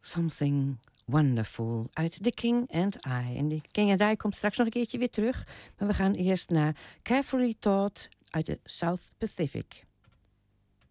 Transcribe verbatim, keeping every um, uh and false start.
Something Wonderful uit The King and I. En The King and I komt straks nog een keertje weer terug. Maar we gaan eerst naar Carefully Taught uit de South Pacific.